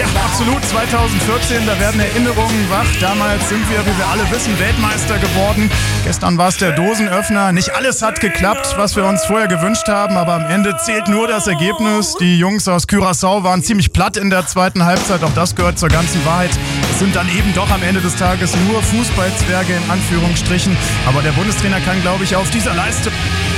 Ja, absolut. 2014, da werden Erinnerungen wach. Damals sind wir, wie wir alle wissen, Weltmeister geworden. Gestern war es der Dosenöffner. Nicht alles hat geklappt, was wir uns vorher gewünscht haben, aber am Ende zählt nur das Ergebnis. Die Jungs aus Curaçao waren ziemlich platt in der zweiten Halbzeit. Auch das gehört zur ganzen Wahrheit. Es sind dann eben doch am Ende des Tages nur Fußballzwerge in Anführungsstrichen. Aber der Bundestrainer kann, glaube ich, auf dieser Leistung